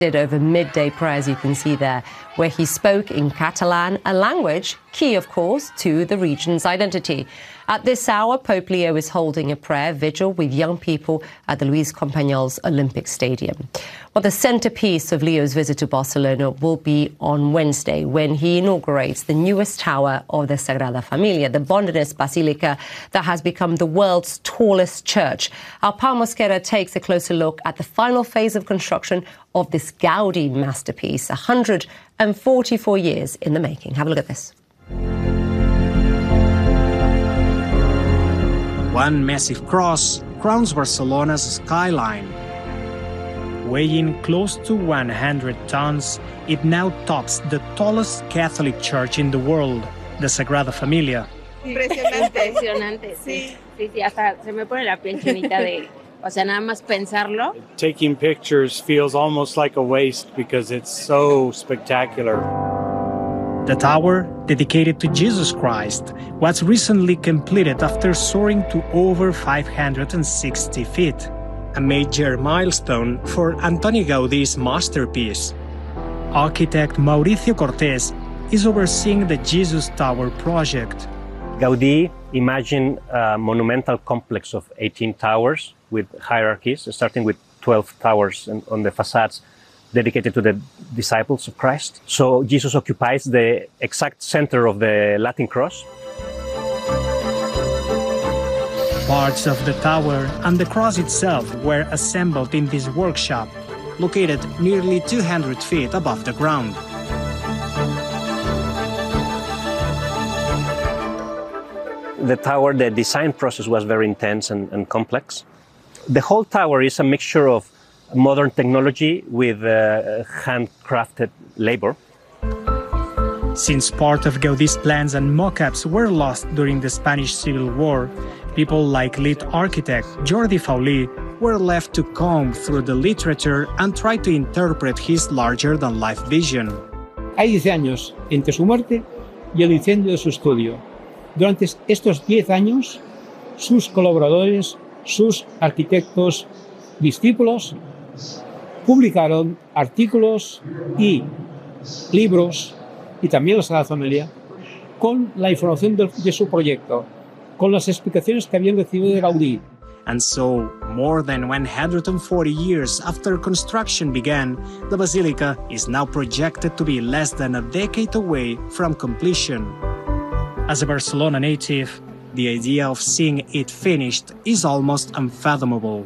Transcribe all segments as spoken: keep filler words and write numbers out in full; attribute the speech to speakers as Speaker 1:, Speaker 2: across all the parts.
Speaker 1: did over midday prayer, as you can see there, where he spoke in Catalan, a language key, of course, to the region's identity. At this hour, Pope Leo is holding a prayer vigil with young people at the Luis Companys Olympic Stadium. Well, the centerpiece of Leo's visit to Barcelona will be on Wednesday, when he inaugurates the newest tower of the Sagrada Familia, the Bondinist Basilica that has become the world's tallest church. Our Pau Mosquera takes a closer look at the final phase of construction of this Gaudi masterpiece, one hundred forty-four years in the making. Have a look at this.
Speaker 2: One massive cross crowns Barcelona's skyline. Weighing close to one hundred tons, it now tops the tallest Catholic church in the world, the Sagrada Familia.
Speaker 3: Impresionante. Impresionante, sí. Sí, sí, hasta se me pone la piel chinita de, o sea, nada más pensarlo.
Speaker 4: Taking pictures feels almost like a waste because it's so spectacular.
Speaker 2: The tower, dedicated to Jesus Christ, was recently completed after soaring to over five hundred sixty feet, a major milestone for Antoni Gaudi's masterpiece. Architect Mauricio Cortés is overseeing the Jesus Tower project.
Speaker 5: Gaudí imagined a monumental complex of eighteen towers with hierarchies, starting with twelve towers on the facades dedicated to the disciples of Christ. So Jesus occupies the exact center of the Latin cross.
Speaker 2: Parts of the tower and the cross itself were assembled in this workshop, located nearly two hundred feet above the ground.
Speaker 5: The tower, the design process was very intense and, and complex. The whole tower is a mixture of modern technology with uh, handcrafted labor.
Speaker 2: Since part of Gaudi's plans and mock-ups were lost during the Spanish Civil War, people like lead architect Jordi Faulí were left to comb through the literature and try to interpret his larger-than-life vision.
Speaker 6: Hay diez años entre su muerte y el incendio de su estudio. Durante estos diez años, sus colaboradores, sus arquitectos, discípulos, publicaron artículos y libros, y también la Sagrada Familia, con la información de, de su proyecto, con las explicaciones que habían recibido de Gaudí.
Speaker 2: And so, more than one hundred forty years after construction began, the basilica is now projected to be less than a decade away from completion. As a Barcelona native, the idea of seeing it finished is almost unfathomable.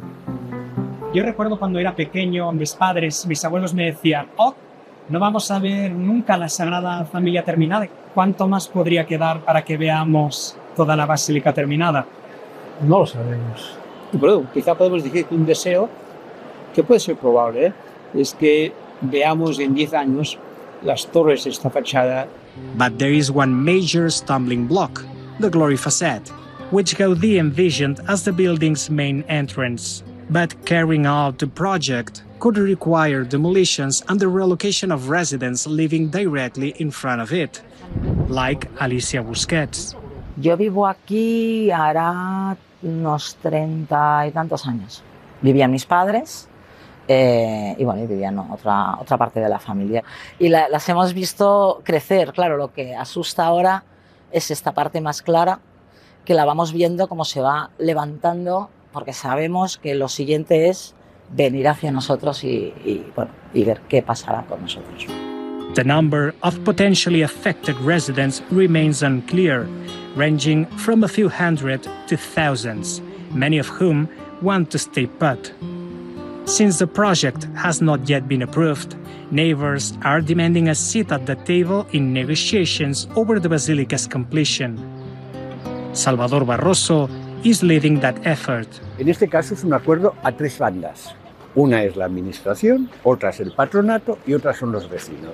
Speaker 7: Yo recuerdo cuando era pequeño, mis padres, mis abuelos me decían, oh, no vamos a ver nunca la Sagrada Familia terminada. ¿Cuánto más podría quedar para que veamos toda la basílica terminada?
Speaker 6: No lo sabemos. Y bueno, quizá podemos decir que un deseo, que puede ser probable, ¿eh? es que veamos en diez años las torres de esta fachada.
Speaker 2: But there is one major stumbling block, the glory facade, which Gaudí envisioned as the building's main entrance. But carrying out the project could require demolitions and the relocation of residents living directly in front of it, like Alicia Busquets.
Speaker 8: Yo vivo aquí hará unos treinta y tantos años. Vivían mis padres eh, y bueno, y vivían otra, otra parte de la familia. Y la, las hemos visto crecer. Claro, lo que asusta ahora es esta parte más clara, que la vamos viendo cómo se va levantando, porque sabemos que lo siguiente es venir hacia nosotros y, y, bueno, y ver qué pasará con nosotros.
Speaker 2: The number of potentially affected residents remains unclear, ranging from a few hundred to thousands, many of whom want to stay put. Since the project has not yet been approved, neighbors are demanding a seat at the table in negotiations over the basilica's completion. Salvador Barroso is leading that effort.
Speaker 9: En este caso es un acuerdo a tres bandas. Una es la administración, otra es el patronato y otra son los vecinos.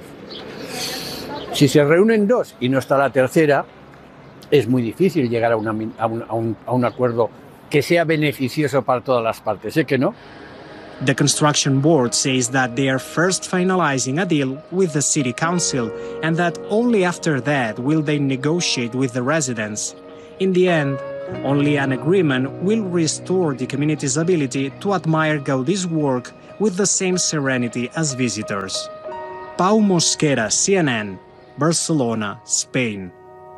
Speaker 9: Si se reúnen dos y no está la tercera, es muy difícil llegar a, una, a, un, a, un, a un acuerdo que sea beneficioso para todas las partes. ¿Eh que no?
Speaker 2: The construction board says that they are first finalizing a deal with the city council and that only after that will they negotiate with the residents. In the end, Only an agreement will restore the community's ability to admire Gaudí's work with the same serenity as visitors. Pau Mosquera, C N N, Barcelona, Spain.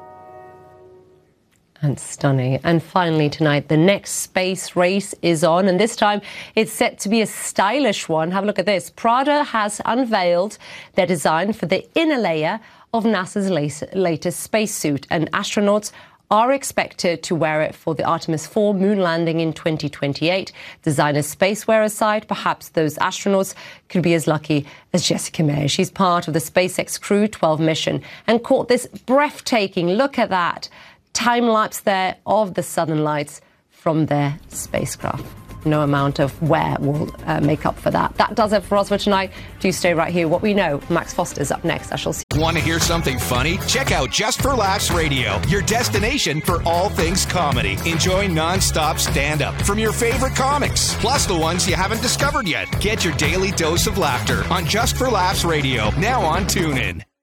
Speaker 1: And stunning. And finally tonight, the next space race is on, and this time it's set to be a stylish one. Have a look at this. Prada has unveiled their design for the inner layer of NASA's latest spacesuit, and astronauts are expected to wear it for the Artemis four moon landing in twenty twenty-eight. Designers spacewear aside, perhaps those astronauts could be as lucky as Jessica Meir. She's part of the SpaceX Crew twelve mission and caught this breathtaking, look at that, time-lapse there of the Southern Lights from their spacecraft. No amount of wear will uh, make up for that. That does it for us for tonight. Do stay right here. What we know, Max Foster's up next. I shall see you.
Speaker 10: Want to hear something funny? Check out Just for Laughs Radio, your destination for all things comedy. Enjoy non-stop stand-up from your favorite comics, plus the ones you haven't discovered yet. Get your daily dose of laughter on Just for Laughs Radio, now on TuneIn.